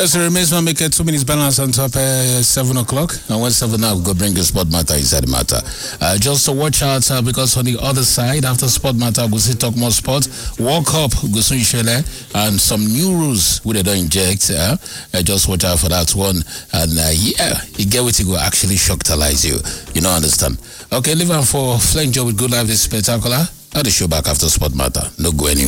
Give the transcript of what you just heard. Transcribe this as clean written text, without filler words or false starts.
Yes, it remains to make it 2 minutes balance on top 7 o'clock. And when 7 now, go bring the sport matter inside the matter. Just to watch out because on the other side, after sport matter, we'll see talk more sport. World Cup, go soon shele, and some new rules we don't inject. Just watch out for that one. And you get what it will actually shocktalize you. You don't understand. Okay, leave on for Flange Joe with Good Life. This is spectacular. I'll show back after sport matter. No go anywhere.